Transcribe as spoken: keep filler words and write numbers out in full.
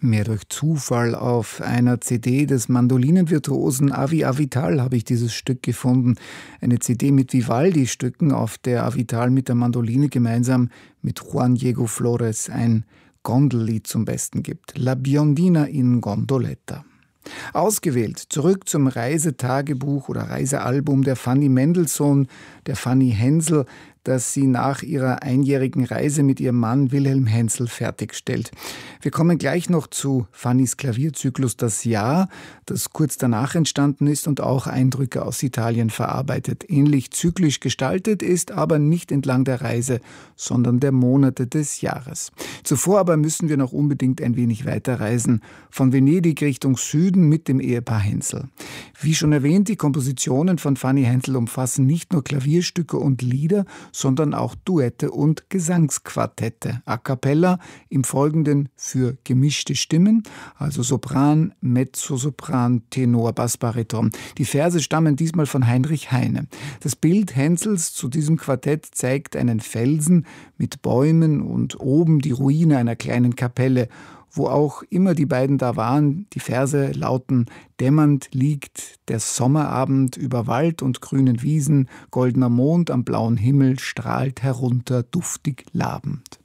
Mehr durch Zufall auf einer C D des Mandolinenvirtuosen Avi Avital habe ich dieses Stück gefunden. Eine C D mit Vivaldi-Stücken, auf der Avital mit der Mandoline gemeinsam mit Juan Diego Flores ein Gondellied zum Besten gibt. La Biondina in Gondoletta. Ausgewählt, zurück zum Reisetagebuch oder Reisealbum der Fanny Mendelssohn, der Fanny Hensel, das sie nach ihrer einjährigen Reise mit ihrem Mann Wilhelm Hensel fertigstellt. Wir kommen gleich noch zu Fannys Klavierzyklus Das Jahr, das kurz danach entstanden ist und auch Eindrücke aus Italien verarbeitet. Ähnlich zyklisch gestaltet ist, aber nicht entlang der Reise, sondern der Monate des Jahres. Zuvor aber müssen wir noch unbedingt ein wenig weiterreisen, von Venedig Richtung Süden mit dem Ehepaar Hensel. Wie schon erwähnt, die Kompositionen von Fanny Hensel umfassen nicht nur Klavierstücke und Lieder, sondern auch Duette und Gesangsquartette, a cappella, im Folgenden für gemischte Stimmen, also Sopran, Mezzosopran, Tenor, Bassbariton. Die Verse stammen diesmal von Heinrich Heine. Das Bild Hensels zu diesem Quartett zeigt einen Felsen mit Bäumen und oben die Ruine einer kleinen Kapelle, wo auch immer die beiden da waren. Die Verse lauten: Dämmernd liegt der Sommerabend über Wald und grünen Wiesen, goldener Mond am blauen Himmel strahlt herunter, duftig labend.